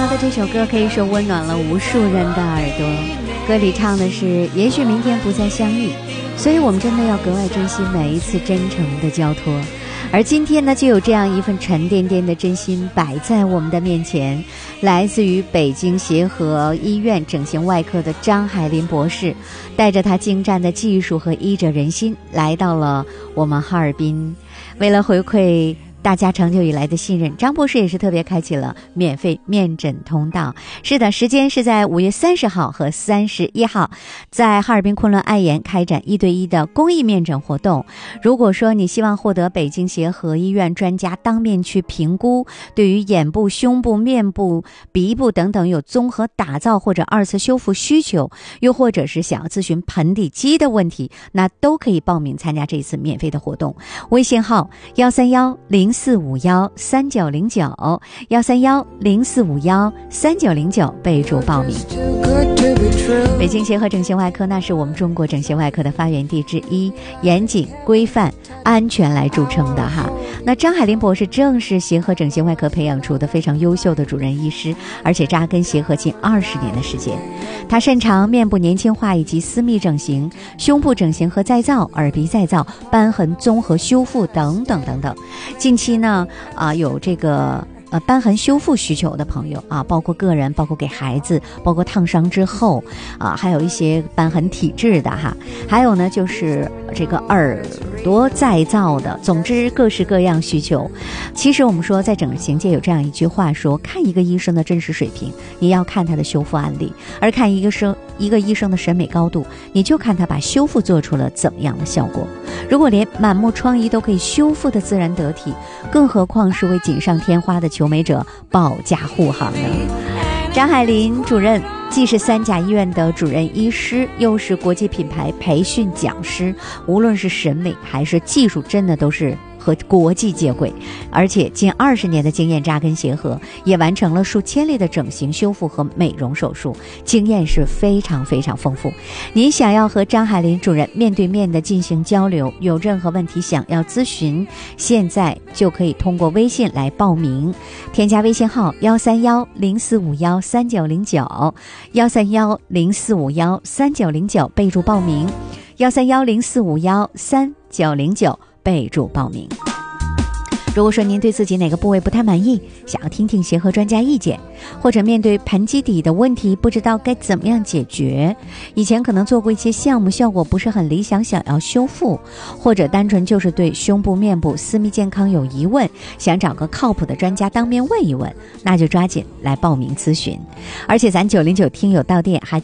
到的这首歌可以说温暖了无数人的耳朵。歌里唱的是也许明天不再相遇，所以我们真的要格外珍惜每一次真诚的交托。而今天呢，就有这样一份沉甸甸的真心摆在我们的面前，来自于北京协和医院整形外科的张海林博士，带着他精湛的技术和医者仁心，来到了我们哈尔滨。为了回馈大家长久以来的信任，张博士也是特别开启了免费面诊通道。是的，时间是在5月30号和31号，在哈尔滨昆仑爱颜开展1对1的公益面诊活动。如果说你希望获得北京协和医院专家当面去评估，对于眼部、胸部、面部、鼻部等等有综合打造或者2次修复需求，又或者是想要咨询盆底肌的问题，那都可以报名参加这次免费的活动。微信号13104513909，13104513909，备注报名。北京协和整形外科，那是我们中国整形外科的发源地之一，严谨、规范、安全来著称的哈。那张海林博士正是协和整形外科培养出的非常优秀的主任医师，而且扎根协和近20年的时间。他擅长面部年轻化以及私密整形、胸部整形和再造、耳鼻再造、瘢痕综合修复等等等等。近期呢，有这个瘢痕修复需求的朋友啊，包括个人，包括给孩子，包括烫伤之后还有一些瘢痕体质的哈，还有呢就是这个耳朵再造的，总之各式各样需求。其实我们说在整形界有这样一句话说，看一个医生的真实水平，你要看他的修复案例；而看一个医生的审美高度，你就看他把修复做出了怎么样的效果。如果连满目疮痍都可以修复的自然得体，更何况是为锦上添花的求美者保驾护航呢？张海林主任既是3甲医院的主任医师，又是国际品牌培训讲师，无论是审美还是技术，真的都是和国际接轨。而且近20年的经验扎根协和，也完成了数千例的整形修复和美容手术，经验是非常非常丰富。您想要和张海林主任面对面的进行交流，有任何问题想要咨询，现在就可以通过微信来报名，添加微信号13104513909，13104513909，备注报名，13104513909，备注报名。如果说您对自己哪个部位不太满意，想要听听协和专家意见，或者面对盆基底的问题不知道该怎么样解决，以前可能做过一些项目效果不是很理想，想要修复，或者单纯就是对胸部、面部、私密健康有疑问，想找个靠谱的专家当面问一问，那就抓紧来报名咨询。而且咱909听友到店还